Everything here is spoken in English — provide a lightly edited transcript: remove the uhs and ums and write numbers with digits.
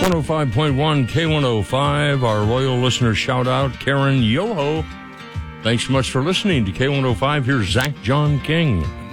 105.1 K105, our loyal listener shout out, Karen Yoho. Thanks so much for listening to K105. Here's Zach John King.